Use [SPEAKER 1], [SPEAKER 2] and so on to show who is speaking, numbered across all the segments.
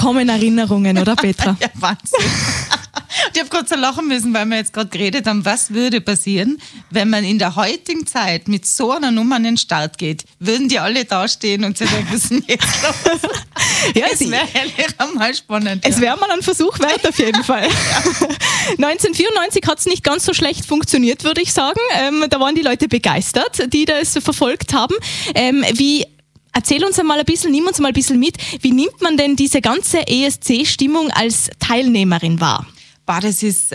[SPEAKER 1] kommen Erinnerungen, oder Petra?
[SPEAKER 2] Ja, Wahnsinn. Ich habe gerade so lachen müssen, weil wir jetzt gerade geredet haben, was würde passieren, wenn man in der heutigen Zeit mit so einer Nummer an den Start geht. Würden die alle dastehen und sich denken, was ist denn jetzt los?
[SPEAKER 1] Ja,
[SPEAKER 2] es wäre ehrlich einmal spannend.
[SPEAKER 1] Es wäre mal ein Versuch wert, auf jeden Fall. 1994 hat es nicht ganz so schlecht funktioniert, würde ich sagen. Da waren die Leute begeistert, die das verfolgt haben. Erzähl uns einmal ein bisschen, nimm uns mal ein bisschen mit. Wie nimmt man denn diese ganze ESC-Stimmung als Teilnehmerin wahr?
[SPEAKER 2] Das ist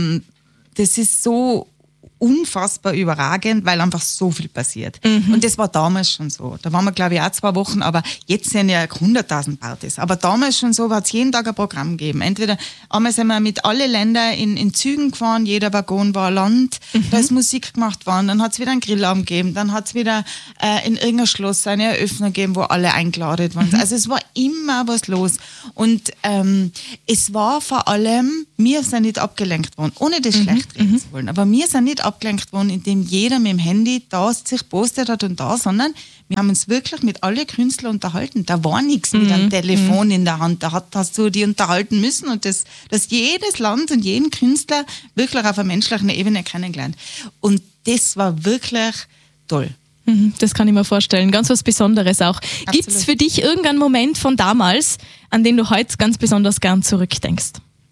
[SPEAKER 2] so unfassbar überragend, weil einfach so viel passiert. Und das war damals schon so. Da waren wir, glaube ich, auch 2 Wochen, aber jetzt sind ja 100.000 Partys. Aber damals schon so, hat es jeden Tag ein Programm gegeben. Entweder einmal sind wir mit allen Ländern in Zügen gefahren, jeder Waggon war ein Land, da ist Musik gemacht worden, dann hat es wieder einen Grillabend gegeben, dann hat es wieder in irgendeinem Schloss eine Eröffnung gegeben, wo alle eingeladen waren. Also es war immer was los. Und es war vor allem, wir sind nicht abgelenkt worden, ohne das schlecht reden zu wollen, aber wir sind nicht abgelenkt worden, indem jeder mit dem Handy da sich postet hat und da, sondern wir haben uns wirklich mit allen Künstlern unterhalten. Da war nichts mit einem Telefon in der Hand, da hast du die unterhalten müssen und das jedes Land und jeden Künstler wirklich auf einer menschlichen Ebene kennengelernt. Und das war wirklich toll.
[SPEAKER 1] Das kann ich mir vorstellen. Ganz was Besonderes auch. Gibt es für dich irgendeinen Moment von damals, an den du heute ganz besonders gern zurückdenkst?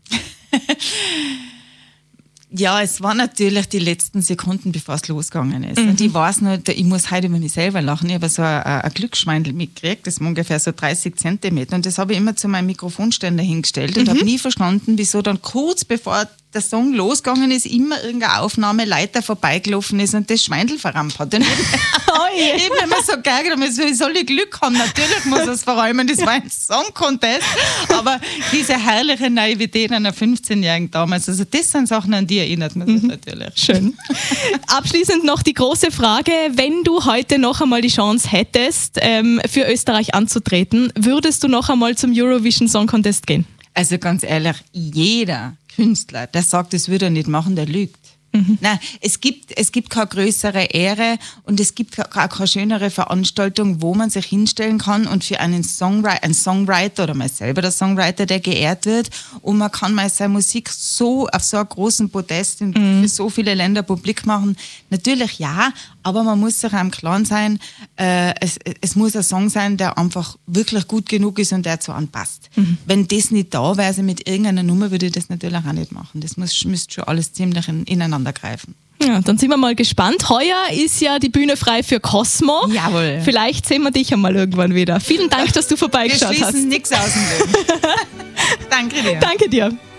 [SPEAKER 2] Ja, es waren natürlich die letzten Sekunden, bevor es losgegangen ist. Und ich weiß noch, ich muss heute über mich selber lachen. Ich habe so ein Glücksschweindel mitgekriegt, das war ungefähr so 30 Zentimeter. Und das habe ich immer zu meinem Mikrofonständer hingestellt und habe nie verstanden, wieso dann kurz bevor der Song losgegangen ist, immer irgendeine Aufnahmeleiter vorbeigelaufen ist und das Schweindel verrammt hat. Und ich habe immer so geärgert, wie soll ich Glück haben? Natürlich muss er es verräumen, das war ein Song-Contest. Aber diese herrliche Naivität einer 15-Jährigen damals, also das sind Sachen, an die erinnert man sich natürlich.
[SPEAKER 1] Schön. Abschließend noch die große Frage, wenn du heute noch einmal die Chance hättest, für Österreich anzutreten, würdest du noch einmal zum Eurovision Song Contest gehen?
[SPEAKER 2] Also ganz ehrlich, jeder Künstler, der sagt, das würde er nicht machen, der lügt. Nein, es gibt keine größere Ehre und es gibt auch keine schönere Veranstaltung, wo man sich hinstellen kann und für einen Songwriter oder mal selber der Songwriter, der geehrt wird, und man kann mal seine Musik so auf so einem großen Podest für so viele Länder publik machen. Natürlich ja, aber man muss sich auch im Klaren sein, es muss ein Song sein, der einfach wirklich gut genug ist und der zu anpasst. Wenn das nicht da wäre, also mit irgendeiner Nummer, würde ich das natürlich auch nicht machen. Das müsste schon alles ziemlich ineinander greifen.
[SPEAKER 1] Ja, dann sind wir mal gespannt. Heuer ist ja die Bühne frei für Cosmo.
[SPEAKER 2] Jawohl.
[SPEAKER 1] Vielleicht sehen wir dich einmal irgendwann wieder. Vielen Dank, dass du vorbeigeschaut hast.
[SPEAKER 2] Wir schließen nichts aus dem Leben. Danke dir.
[SPEAKER 1] Danke dir.